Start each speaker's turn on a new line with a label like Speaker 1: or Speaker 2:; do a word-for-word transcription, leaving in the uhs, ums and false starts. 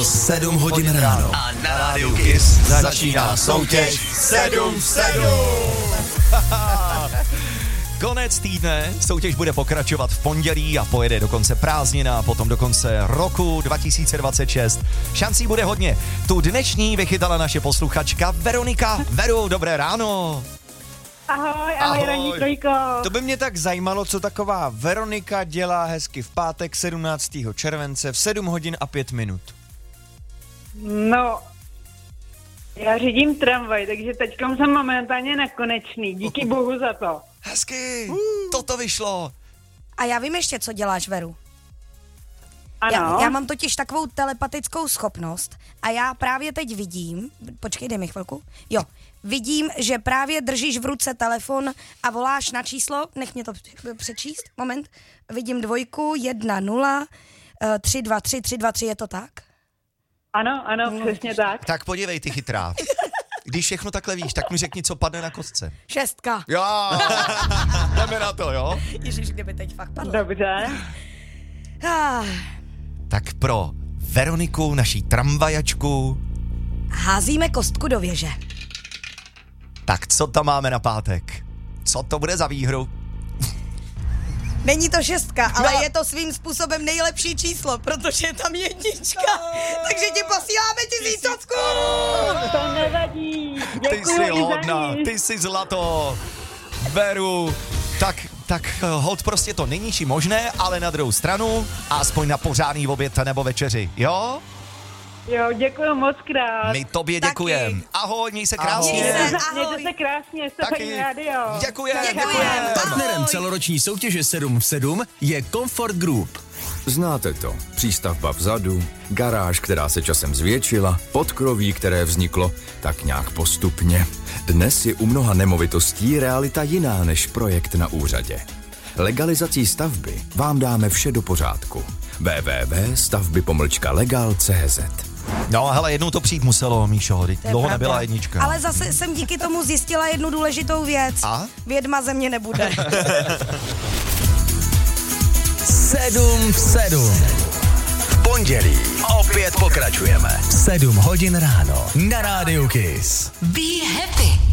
Speaker 1: sedm hodin ráno.
Speaker 2: A na rádiu Kiss začíná soutěž sedm sedm.
Speaker 3: Konec týdne, soutěž bude pokračovat v pondělí a pojede do konce prázdnina, potom do konce roku dva tisíce dvacet šest. Šancí bude hodně. Tu dnešní vychytala naše posluchačka Veronika. Veru, dobré ráno.
Speaker 4: Ahoj, ahoj, ranní trojko.
Speaker 5: To by mě tak zajímalo, co taková Veronika dělá hezky v pátek sedmnáctého července v sedm hodin a pět minut.
Speaker 4: No, já řídím tramvaj, takže teďkom jsem momentálně na Konečný. Díky bohu za to.
Speaker 3: Hezky, uh. toto vyšlo.
Speaker 6: A já vím ještě, co děláš, Veru.
Speaker 4: Ano.
Speaker 6: Já, já mám totiž takovou telepatickou schopnost a já právě teď vidím, počkej, dej mi chvilku, jo, vidím, že právě držíš v ruce telefon a voláš na číslo, nech mě to přečíst, moment, vidím dvojku, jedna, nula, tři, dva, tři, tři, dva, tři, je to tak?
Speaker 4: Ano, ano, no, přesně tak.
Speaker 3: Tak podívej, ty chytrá. Když všechno takhle víš, tak mi řekni, co padne na kostce.
Speaker 6: Šestka.
Speaker 3: Jo, jdeme na to, jo?
Speaker 6: Ježiš, kdyby teď fakt padlo.
Speaker 4: Dobře.
Speaker 6: Ah.
Speaker 3: Tak pro Veroniku, naší tramvajačku.
Speaker 6: Házíme kostku do věže.
Speaker 3: Tak co tam máme na pátek? Co to bude za výhru?
Speaker 6: Není to šestka, ale
Speaker 3: no.
Speaker 6: je to svým způsobem nejlepší číslo, protože je tam jednička. No. Takže ti posíláme tisícovku.
Speaker 4: To nevadí. Děkuji.
Speaker 3: Ty jsi hodná, ty jsi zlato. Veru, tak, tak hold prostě to nejnižší možné, ale na druhou stranu, aspoň na pořádný oběd nebo večeři, jo?
Speaker 4: Jo, děkuji moc krát.
Speaker 3: My tobě děkujeme. Ahoj, měj se krásně.
Speaker 4: Mějte se, mějte se krásně, jste
Speaker 3: Taky.
Speaker 4: radio.
Speaker 3: Děkujeme.
Speaker 6: Děkujeme.
Speaker 1: Partnerem celoroční soutěže sedm v sedm je Comfort Group.
Speaker 7: Znáte to. Přístavba vzadu, garáž, která se časem zvětšila, podkroví, které vzniklo tak nějak postupně. Dnes je u mnoha nemovitostí realita jiná než projekt na úřadě. Legalizací stavby vám dáme vše do pořádku. w w w tečka stavby pomlčka legal tečka c z.
Speaker 3: No hele, jednou to přijít muselo, Míšo, dlouho nebyla jednička.
Speaker 6: Ale zase jsem díky tomu zjistila jednu důležitou věc.
Speaker 3: A?
Speaker 6: Vědma země nebude.
Speaker 1: sedm v sedm.
Speaker 2: V pondělí opět pokračujeme.
Speaker 1: sedm hodin ráno na rádiu Kiss.
Speaker 8: Be happy.